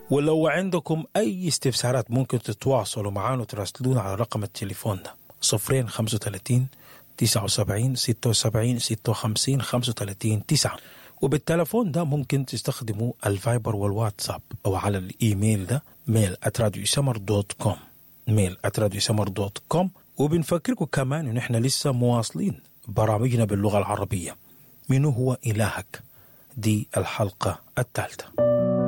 ولو عندكم أي استفسارات ممكن تتواصلوا معنا وتراسلونا على رقم التليفون ده 035 79 76 56 35 9. وبالتليفون ده ممكن تستخدموا الفايبر والواتساب أو على الإيميل ده mail@radioسمر.com mail@radioسمر.com. وبنفكركم كمان إن إحنا لسه مواصلين برامجنا باللغة العربية. منو هو إلهك؟ دي الحلقة الثالثة.